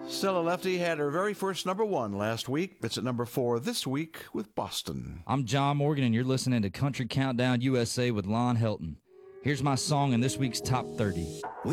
Stella Lefty had her very first number one last week. It's at number 4 this week with Boston. I'm John Morgan, and you're listening to Country Countdown USA with Lon Helton. Here's my song in this week's Top 30.